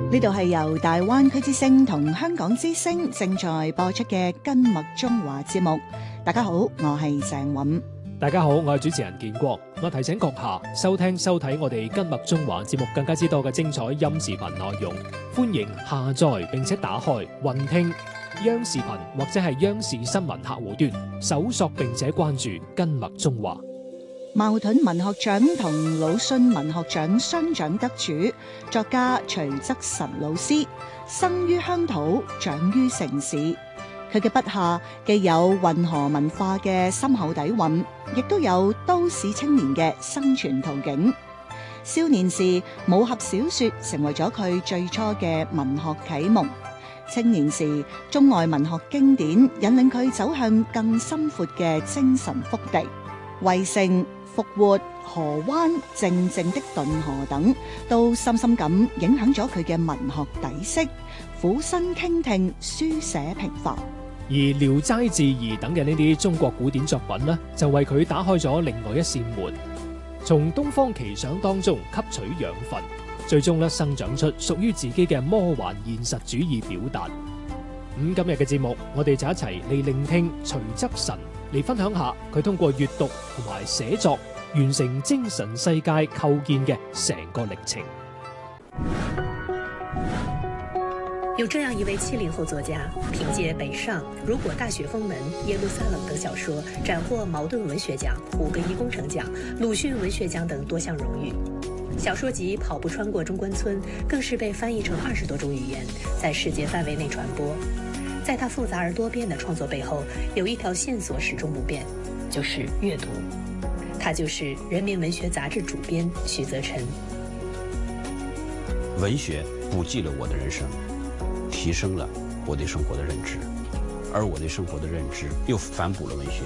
呢度係由大灣區之聲同香港之聲正在播出嘅根脈中華節目。大家好，我係鄭韻。 大家好，我係主持人建國。我提醒閣下收聽收睇我哋根脈中華節目更加之多嘅精彩音視頻內容，歡迎下載並且打開雲聽央視頻或者係央視新聞客戶端，搜索並且關注根脈中華。 茅盾文學獎同魯迅文學獎雙獎得主作家徐則臣老師，生於鄉土，長於城市。佢嘅筆下既有運河文化嘅深厚底蘊，亦都有都市青年嘅生存途徑。少年時，武俠小說成為咗佢最初嘅文學啟蒙。青年時，中外文學經典引領佢走向更深闊嘅精神腹地。圍城、復活、河灣、靜靜的頓河等，都深深咁影響咗佢嘅文學底色。俯身傾聽，書寫平凡。 而《聊齋志異》等嘅呢啲中國古典作品呢，就為佢打開咗另外一扇門，從東方奇想當中吸取養分，最終生長出屬於自己嘅魔幻現實主義表達。今日嘅節目，我哋就一齊嚟聆聽徐則臣嚟分享下佢通過閱讀同埋寫作完成精神世界構建嘅成個歷程。 有這樣一位70後作家，憑借《北上》《如果大雪封門》《耶路撒冷》等小說，斬獲茅盾文學獎、胡格伊工程獎、魯迅文學獎等多項榮譽。小說集《跑步穿過中關村》更是被翻譯成20多種語言，在世界範圍內傳播。在他複雜而多變的創作背後，有一條線索始終不變，就是閱讀。他就是《人民文學雜誌》主編徐則臣。 文學補記了我的人生，提升了我對生活的認知，而我對生活的認知又反哺了文學，